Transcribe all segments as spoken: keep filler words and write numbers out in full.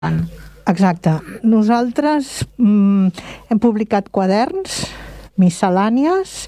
Exacte. Nosaltres mm, hem publicat quaderns, miscel·lànies.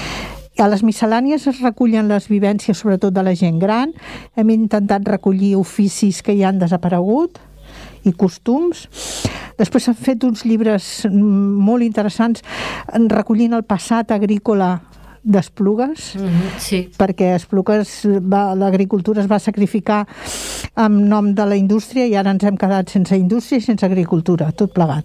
A les miscel·lànies es recullen les vivències, sobretot de la gent gran. Hem intentat recollir oficis que ja han desaparegut i costums. Després s'han fet uns llibres molt interessants recollint el passat agrícola d'Esplugues, mm-hmm, sí. perquè Esplugues, l'agricultura es va sacrificar en nom de la indústria i ara ens hem quedat sense indústria i sense agricultura, tot plegat.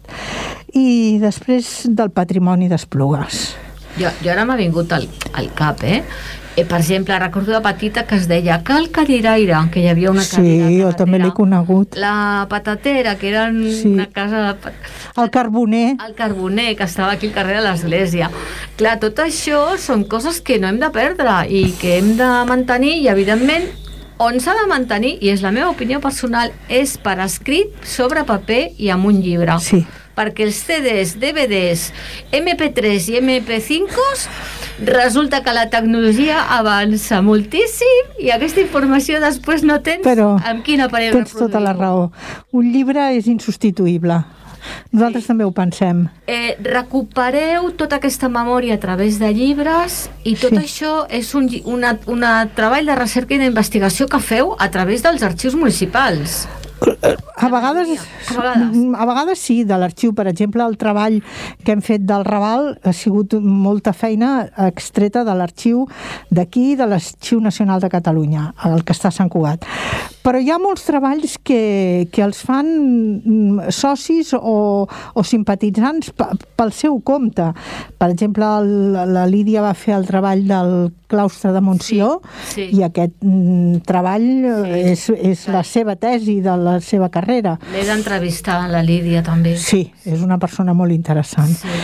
I després del patrimoni d'Esplugues. Jo, jo ara m'ha vingut al, al cap, eh? Eh, per exemple, recordo de petita que es deia Cal Cadiraire, que hi havia una cadira. Sí, jo també l'he conegut. La patatera, que era sí. una casa... De... El carboner. El carboner, que estava aquí al carrer de l'església. Clar, tot això són coses que no hem de perdre i que hem de mantenir i, evidentment, on s'ha de mantenir, i és la meva opinió personal, és per escrit, sobre paper i amb un llibre. Sí. Perquè els C Ds, D V Ds, M P tres i M P cinc resulta que la tecnologia avança moltíssim i aquesta informació després no tens Però amb quin aparell tens tota la raó. Un llibre és insubstituïble. Nosaltres sí. també ho pensem. Eh, recupereu tota aquesta memòria a través de llibres i tot sí. això és un una, una treball de recerca i d'investigació que feu a través dels arxius municipals. A vegades, a vegades, a vegades sí, de l'arxiu. Per exemple, el treball que hem fet del Raval ha sigut molta feina extreta de l'arxiu d'aquí, de l'Arxiu Nacional de Catalunya, el que està a Sant Cugat. Però hi ha molts treballs que, que els fan socis o, o simpatitzants pel seu compte. Per exemple, el, la Lídia va fer el treball del claustre de Montsió sí, sí. i aquest mm, treball sí, és, és sí. la seva tesi de la seva carrera. L'he d'entrevistar, la Lídia, també. Sí, és una persona molt interessant. Sí.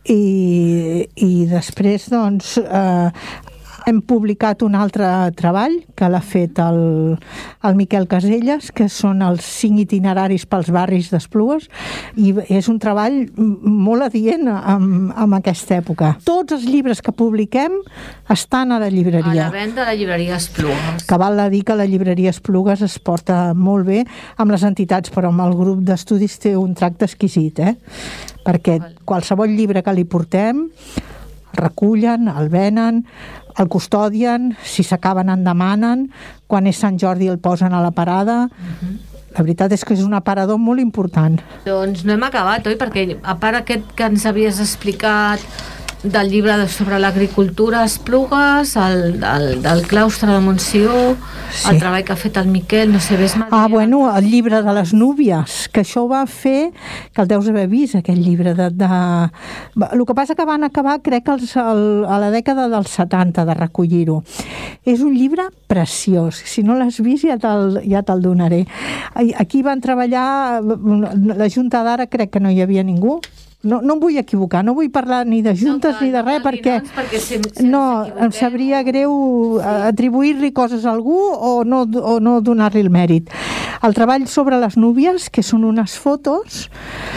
I, i després, doncs, eh, hem publicat un altre treball que l'ha fet el, el Miquel Caselles, que són els cinc itineraris pels barris d'Esplugues, i és un treball molt adient amb, amb aquesta època. Tots els llibres que publiquem estan a la llibreria. A la venda de la llibreria Esplugues. Que val a dir que la llibreria Esplugues es porta molt bé amb les entitats, però amb el grup d'estudis té un tracte exquisit, eh? Perquè qualsevol llibre que li portem recullen, el venen, el custodien, si s'acaben en demanen, quan és Sant Jordi el posen a la parada. Uh-huh. La veritat és que és un aparador molt important. Doncs no hem acabat, oi? Perquè a part aquest que ens havies explicat del llibre sobre l'agricultura a Esplugues, el, el, del claustre de Montsió, sí. el treball que ha fet el Miquel, no sé, ves-me... Ah, bueno, el llibre de les núvies, que això ho va fer, que el deus haver vist, aquest llibre de... de... El que passa que van acabar, crec, els, el, a la dècada dels setanta, de recollir-ho. És un llibre preciós. Si no l'has vist, ja te'l, ja te'l donaré. Aquí van treballar... La Junta d'ara crec que no hi havia ningú. No, no em vull equivocar, no vull parlar ni de juntes no, ni de res, perquè, perquè si, si no, em sabria greu sí. atribuir-li coses a algú o no, o no donar-li el mèrit. El treball sobre les núvies, que són unes fotos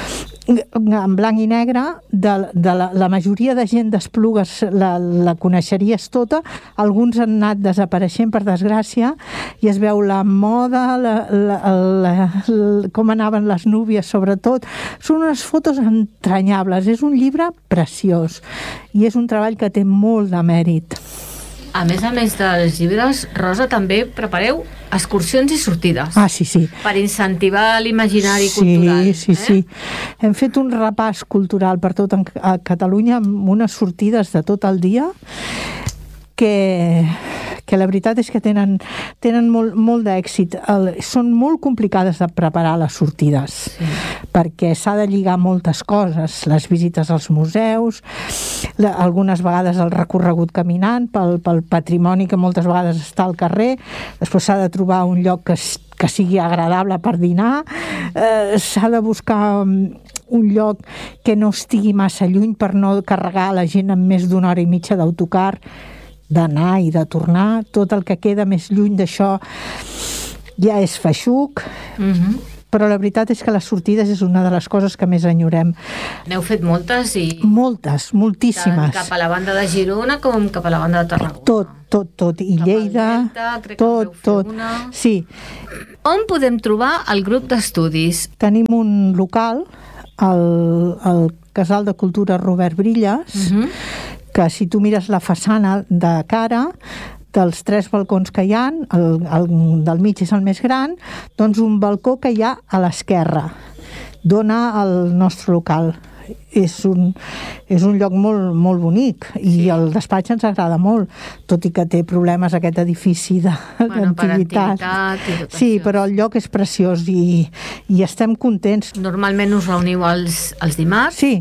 en blanc i negre, de, de la, la majoria de gent d'Esplugues la, la coneixeries tota, alguns han anat desapareixent per desgràcia i es veu la moda, la, la, la, la, com anaven les núvies sobretot. Són unes fotos entranyables, és un llibre preciós i és un treball que té molt de mèrit. A més a més dels llibres, Rosa, també prepareu excursions i sortides. Ah, sí, sí. Per incentivar l'imaginari sí, cultural. Sí, sí, eh? sí. Hem fet un repàs cultural per tot a Catalunya amb unes sortides de tot el dia que, que la veritat és que tenen, tenen molt, molt d'èxit. El, són molt complicades de preparar les sortides, sí. perquè s'ha de lligar moltes coses, les visites als museus, la, algunes vegades el recorregut caminant pel, pel patrimoni que moltes vegades està al carrer, després s'ha de trobar un lloc que, que sigui agradable per dinar, eh, s'ha de buscar un lloc que no estigui massa lluny per no carregar la gent amb més d'una hora i mitja d'autocar, d'anar i de tornar. Tot el que queda més lluny d'això ja és feixuc. Mm-hmm. però la veritat és que les sortides és una de les coses que més enyorem. N'heu fet moltes i... Moltes, moltíssimes. Tant cap a la banda de Girona com cap a la banda de Tarragona. Tot, tot, tot. I cap Lleida, Delta, crec tot, que tot. una. Sí. On podem trobar el grup d'estudis? Tenim un local, el, el Casal de Cultura Robert Brillas, Uh-huh. que si tu mires la façana de cara, dels tres balcons que hi ha, el, el del mig és el més gran, doncs un balcó que hi ha a l'esquerra dona al nostre local. És un, és un lloc molt, molt bonic i Sí. el despatx ens agrada molt, tot i que té problemes aquest edifici de- Bueno, per d'antiguitat. antiguitat i tot Sí, això. però el lloc és preciós i, i estem contents. Normalment us reuniu els, els dimarts. Sí,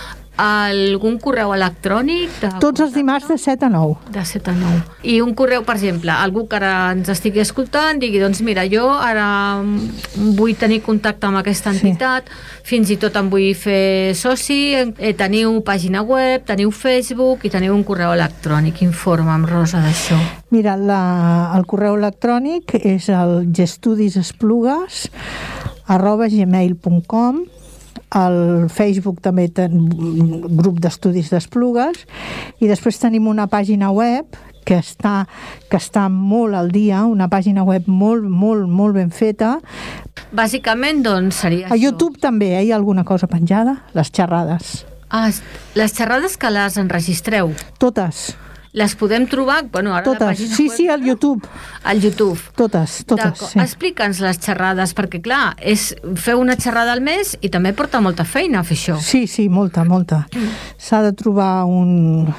Algun correu electrònic? De tots els dimarts de set a nou. De set a nou. I un correu, per exemple, algú que ara ens estigui escoltant digui, doncs mira, jo ara vull tenir contacte amb aquesta entitat, sí. fins i tot em vull fer soci, eh, teniu pàgina web, teniu Facebook i teniu un correu electrònic. Informa'm, Rosa, d'això. Mira, la, el correu electrònic és el gestudisesplugues arroba gmail punt com. Al Facebook també ten grup d'estudis d'Esplugues i després tenim una pàgina web que està, que està molt al dia, una pàgina web molt, molt, molt ben feta. Bàsicament, doncs, seria A això. YouTube també eh, hi ha alguna cosa penjada, les xerrades. Ah, les xerrades que les enregistreu, Totes, les podem trobar, bueno, ara la totes. pàgina Sí, web, sí, al YouTube. al YouTube. Totes, totes, D'acord. sí. Explica'ns les xerrades, perquè clar, és fer una xerrada al mes i també porta molta feina fer això. Sí, sí, molta, molta. S'ha de trobar un,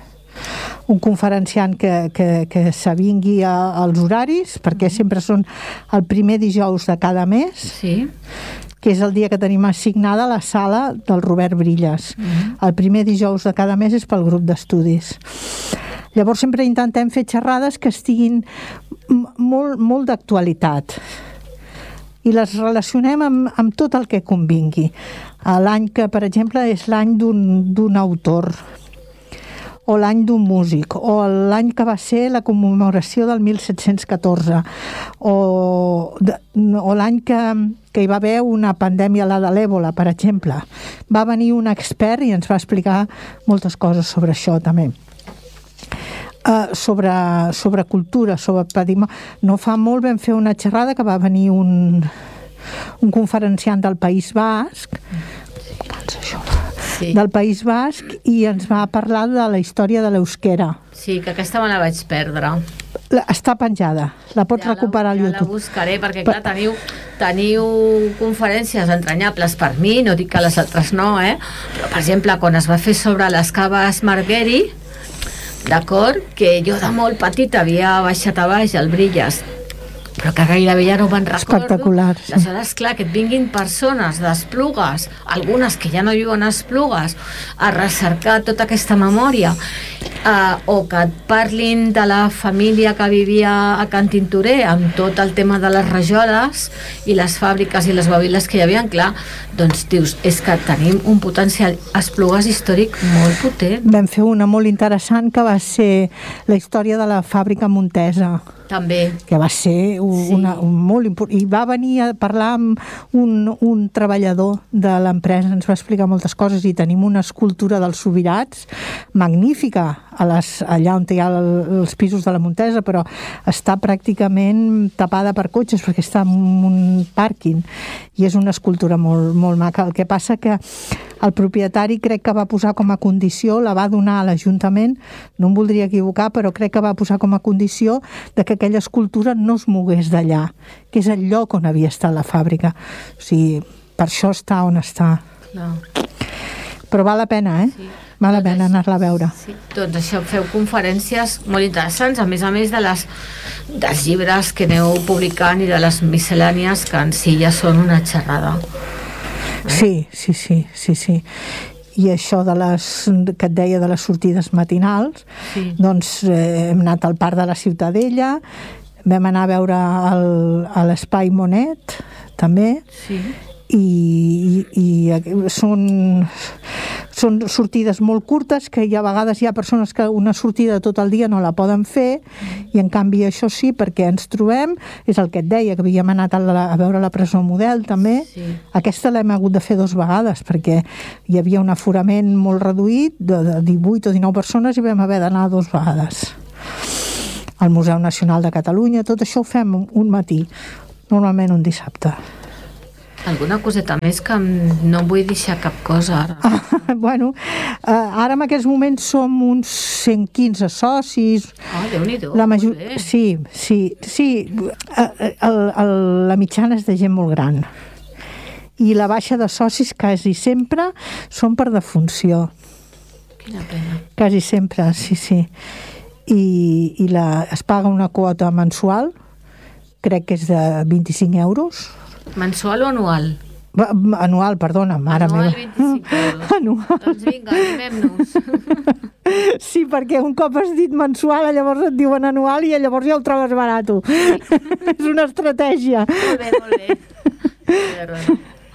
un conferenciant que, que, que s'avingui a, als horaris, perquè sempre són el primer dijous de cada mes, Sí. que és el dia que tenim assignada la sala del Robert Brillas. Mm-hmm. El primer dijous de cada mes és pel grup d'estudis. Llavors sempre intentem fer xerrades que estiguin m- molt, molt d'actualitat i les relacionem amb, amb tot el que convingui. L'any que, per exemple, és l'any d'un d'un autor, o l'any d'un músic, o l'any que va ser la commemoració del mil set-cents catorze, o, de, o l'any que, que hi va haver una pandèmia, la de l'èbola, per exemple. Va venir un expert i ens va explicar moltes coses sobre això també. Uh, sobre, sobre cultura, sobre patrimoni. No fa molt vam fer una xerrada que va venir un, un conferenciant del País Basc, Sí. del País Basc, i ens va parlar de la història de l'euskera. Sí, que aquesta me la vaig perdre. La, està penjada, la pots Ja recuperar la, al ja YouTube. la buscaré, perquè clar, teniu, teniu conferències entranyables per mi, no dic que les altres no, eh? Però, per exemple, quan es va fer sobre les caves Margueri, d'acord, que jo de molt petita havia baixat a baix al Brillas, però que gairebé ja no me'n recordo. Espectacular, sí. Aleshores, clar, que et vinguin persones d'Esplugues, algunes que ja no viuen a Esplugues, a recercar tota aquesta memòria, eh, o que et parlin de la família que vivia a Can Tintorer amb tot el tema de les rajoles i les fàbriques i les babiles que hi havia, clar, doncs dius, és que tenim un potencial Esplugues històric molt potent. Vam fer una molt interessant que va ser la història de la fàbrica Montesa, També. que va ser una, un molt important. I va venir a parlar amb un, un treballador de l'empresa, ens va explicar moltes coses, i tenim una escultura dels Subirats magnífica a les, allà on hi ha el, els pisos de la Montesa, però està pràcticament tapada per cotxes perquè està en un pàrquing, i és una escultura molt, molt maca. El que passa que el propietari crec que va posar com a condició, la va donar a l'Ajuntament, no em voldria equivocar, però crec que va posar com a condició de que aquella escultura no es mogués d'allà, que és el lloc on havia estat la fàbrica. O sigui, per això està on està. No. Però val la pena, eh? Sí. Val la Doncs pena això- anar-la a veure. Sí, doncs això, feu conferències molt interessants, a més a més de les, dels llibres que aneu publicant i de les miscel·lànies, que en si ja són una xerrada. Sí, sí, sí, sí, sí. I això de les, que et deia de les sortides matinals, Sí. doncs eh, hem anat al Parc de la Ciutadella, vam anar a veure el, a l'Espai Monet, també, Sí. i, i, i són, són sortides molt curtes, que hi ha a vegades hi ha persones que una sortida tot el dia no la poden fer, i en canvi això sí, perquè ens trobem, és el que et deia, que havíem anat a, la, a veure la presó model també, sí. Aquesta l'hem hagut de fer dues vegades, perquè hi havia un aforament molt reduït, de, de divuit o dinou persones, i vam haver d'anar dues vegades. Al Museu Nacional de Catalunya, tot això ho fem un matí, normalment un dissabte. Alguna coseta més que no vull deixar cap cosa ara. Ah, bueno, ara en aquests moments som uns cent quinze socis. Ah, oh, Déu-n'hi-do, la major... molt bé. Sí, sí, sí. El, el, la mitjana és de gent molt gran. I la baixa de socis quasi sempre són per defunció. Quina pena. Quasi sempre, sí, sí. I, i la, es paga una quota mensual, crec que és de vint-i-cinc euros. Mensual o anual? Anual, perdona, mare anual, meva. vint-i-cinc euros. Anual. Doncs vinga, animem-nos. Sí, perquè un cop has dit mensual, llavors et diuen anual i llavors ja ho trobes barat. Sí. És una estratègia. Molt bé, molt bé.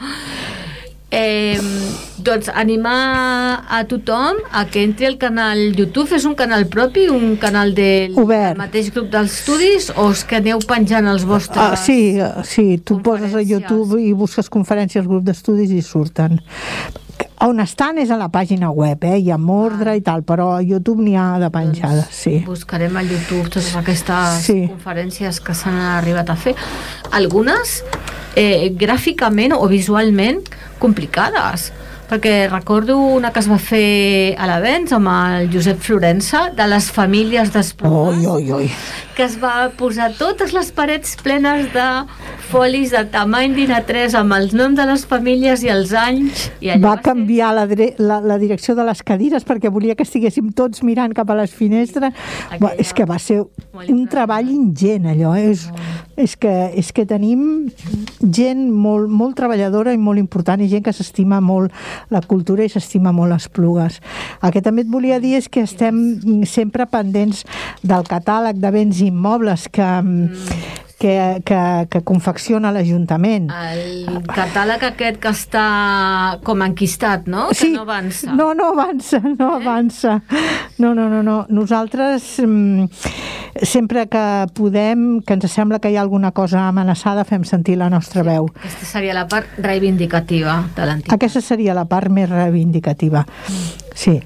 Eh, doncs animar a tothom a que entri al canal YouTube. És un canal propi, un canal del, del mateix grup d'estudis, o és que aneu penjant els vostres... Ah, sí, sí, tu poses a YouTube i busques conferències, grup d'estudis i surten. On estan és a la pàgina web, eh? Hi ha Mordre ah. i tal, però a YouTube n'hi ha de penjades, doncs sí. Buscarem a YouTube totes aquestes sí. conferències que s'han arribat a fer. Algunes eh, gràficament o visualment complicades, perquè recordo una que es va fer a l'Avenç amb el Josep Florença, de les famílies d'Esplugues, oi, oi, oi. que es va posar totes les parets plenes de folis de tamany d'I N A tres amb els noms de les famílies i els anys. I allò va, va canviar ser... la, dre... la, la direcció de les cadires perquè volia que estiguéssim tots mirant cap a les finestres. Aquella... És que va ser un treball ingent, allò. És, és, que, és que tenim gent molt, molt treballadora i molt important, i gent que s'estima molt la cultura i s'estima molt les Esplugues. El que també et volia dir és que estem sempre pendents del catàleg de béns immobles que, mm. que, que, que confecciona l'Ajuntament. El catàleg aquest que està com enquistat, no? Sí. Que no avança. No, no avança, no eh? avança. No, no, no, no. Nosaltres mm, sempre que podem, que ens sembla que hi ha alguna cosa amenaçada, fem sentir la nostra sí. veu. Aquesta seria la part reivindicativa de l'entitat. Aquesta seria la part més reivindicativa. Mm. Sí.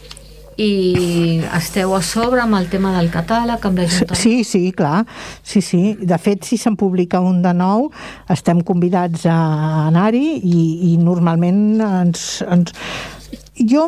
I esteu a sobre amb el tema del catàleg, amb l'Ajuntament? Sí, sí, clar. Sí, sí. De fet, si se'n publica un de nou, estem convidats a anar-hi i, i normalment ens, ens... Jo,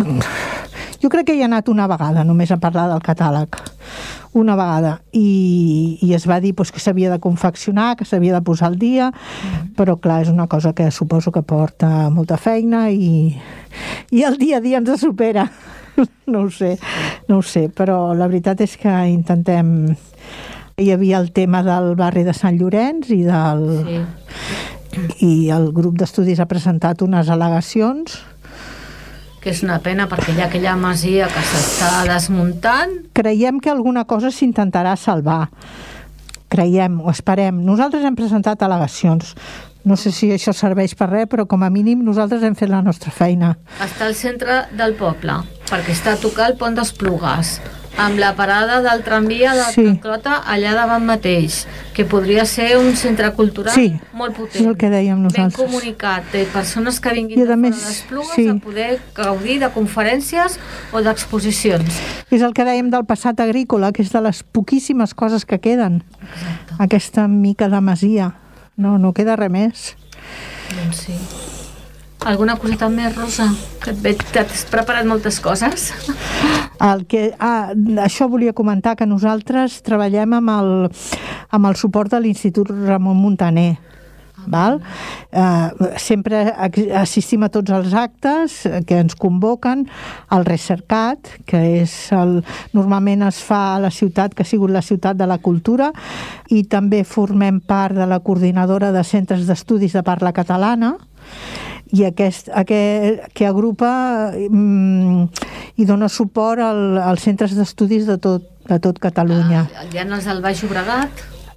jo crec que hi he anat una vegada només a parlar del catàleg. Una vegada. I, i es va dir pues, que s'havia de confeccionar, que s'havia de posar al dia, mm. però clar, és una cosa que suposo que porta molta feina i, i el dia a dia ens supera. No ho sé, no ho sé, però la veritat és que intentem... Hi havia el tema del barri de Sant Llorenç i del... Sí. I el grup d'estudis ha presentat unes al·legacions. Que és una pena perquè hi ha aquella masia que s'està desmuntant. Creiem que alguna cosa s'intentarà salvar. Creiem, o esperem. Nosaltres hem presentat al·legacions. No sé si això serveix per res, però com a mínim nosaltres hem fet la nostra feina. Està al centre del poble, perquè està a tocar el pont d'Esplugues, amb la parada del tramvia de sí. Clota allà davant mateix, que podria ser un centre cultural sí. molt potent. És el que dèiem nosaltres. Ben comunicat, de persones que vinguin de fora d'Esplugues sí. a poder gaudir de conferències o d'exposicions. És el que dèiem del passat agrícola, que és de les poquíssimes coses que queden. Exacte. Aquesta mica de masia. No, no queda res més. Doncs sí. Alguna coseta més, Rosa? Que et veig, t'has preparat moltes coses. El que, ah, això volia comentar, que nosaltres treballem amb el, amb el suport de l'Institut Ramon Muntaner. Val? Uh, sempre assistim a tots els actes que ens convoquen, el Recercat, que és el, normalment es fa a la ciutat que ha sigut la ciutat de la cultura, i també formem part de la coordinadora de centres d'estudis de parla catalana, i aquest, aquest que agrupa mm, i dona suport al, als centres d'estudis de tot, de tot Catalunya. Ah, hi ha els del Baix Llobregat?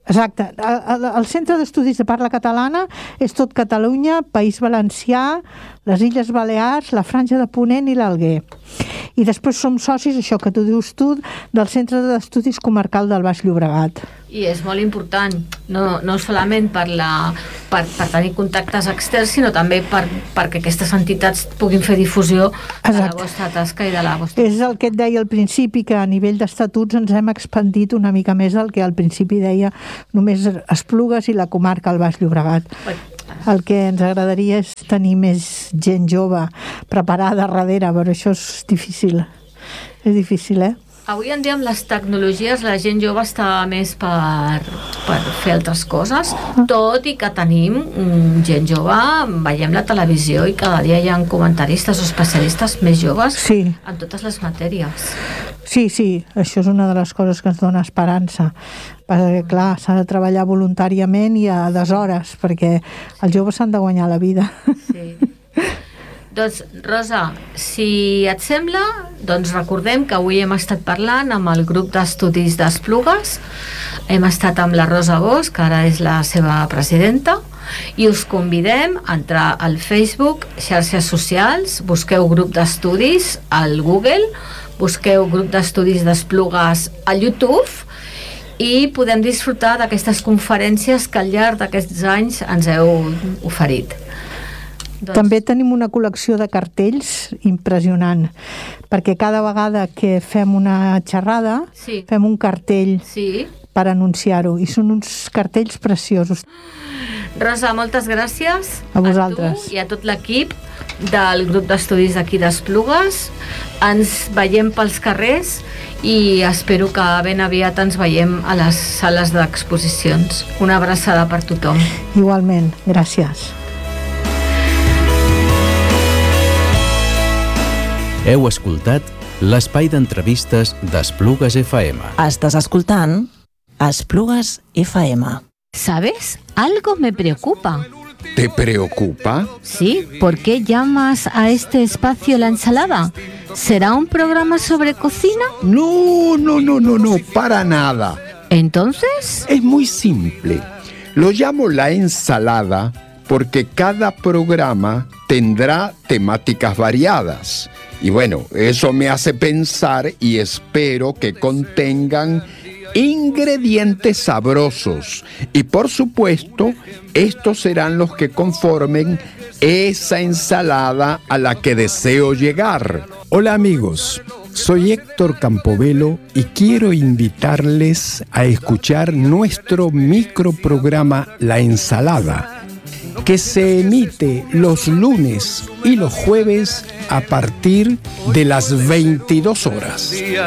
Exacte. El, el Centre d'Estudis de Parla Catalana és tot Catalunya, País Valencià, les Illes Balears, la Franja de Ponent i l'Alguer. I després som socis, això que tu dius tu, del Centre d'Estudis Comarcal del Baix Llobregat. I és molt important, no, no solament per, la, per, per tenir contactes externs, sinó també per, perquè aquestes entitats puguin fer difusió de Exacte. La vostra tasca i de la vostra... És el que et deia al principi, que a nivell d'estatuts ens hem expandit una mica més del que al principi deia només Esplugues i la comarca del Baix Llobregat. El que ens agradaria és tenir més gent jove preparada darrere, però això és difícil. És difícil, eh? Avui en dia amb les tecnologies la gent jove està més per, per fer altres coses, tot i que tenim gent jove, veiem la televisió i cada dia hi ha comentaristes o especialistes més joves sí. en totes les matèries. Sí, sí, això és una de les coses que ens dona esperança, perquè clar, s'ha de treballar voluntàriament i a deshores, perquè els joves s'han de guanyar la vida. Sí. Doncs, Rosa, si et sembla, doncs recordem que avui hem estat parlant amb el grup d'estudis d'Esplugues, hem estat amb la Rosa Bosch, que ara és la seva presidenta, i us convidem a entrar al Facebook, xarxes socials, busqueu grup d'estudis al Google, busqueu grup d'estudis d'Esplugues al YouTube, i podem disfrutar d'aquestes conferències que al llarg d'aquests anys ens heu oferit. Doncs... També tenim una col·lecció de cartells impressionant, perquè cada vegada que fem una xerrada sí. fem un cartell sí. per anunciar-ho, i són uns cartells preciosos. Rosa, moltes gràcies a vosaltres a tu i a tot l'equip del grup d'estudis d'aquí d'Esplugues. Ens veiem pels carrers i espero que ben aviat ens veiem a les sales d'exposicions. Una abraçada per tothom. Igualment, gràcies. Heu escoltat l'espai d'entrevistes d'Esplugues F M. Estàs escoltant Esplugues F M. ¿Sabes? Algo me preocupa. ¿Te preocupa? Sí, ¿por qué llamas a este espacio La Ensalada? ¿Será un programa sobre cocina? No, no, no, no, no, para nada. ¿Entonces? Es muy simple. Lo llamo La Ensalada porque cada programa tendrá temáticas variadas. Y bueno, eso me hace pensar y espero que contengan ingredientes sabrosos. Y por supuesto, estos serán los que conformen esa ensalada a la que deseo llegar. Hola amigos, soy Héctor Campobello y quiero invitarles a escuchar nuestro microprograma La Ensalada, que se emite los lunes y los jueves a partir de las veintidós horas.